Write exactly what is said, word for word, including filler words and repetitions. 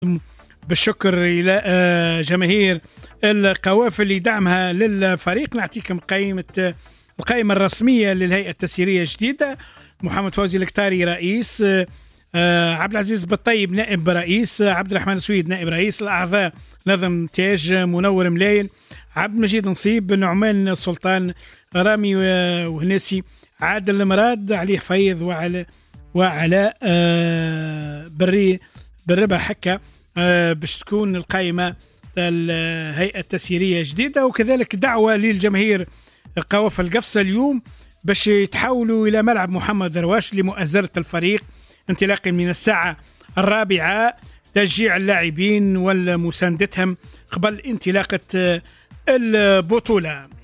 بالشكر إلى جماهير القوافل اللي دعمها للفريق. نعطيكم قائمة القائمة الرسمية للهيئة التسييرية الجديدة: محمد فوزي الكتاري رئيس، عبد العزيز بالطيب نائب رئيس، عبد الرحمن السويد نائب رئيس، الأعضاء نظم تاج، منور ملايل، عبد المجيد نصيب، نعمان السلطان، رامي وهنسي، عادل المراد، علي حفيظ، وعلى وعلاء بري بالربع حكا، باش تكون القائمة الهيئة التسييرية جديدة. وكذلك دعوة للجماهير قوافل قفصة اليوم باش يتحولوا إلى ملعب محمد درواش لمؤازرة الفريق انطلاقا من الساعة الرابعة، تشجيع اللاعبين ومساندتهم قبل انطلاقة البطولة.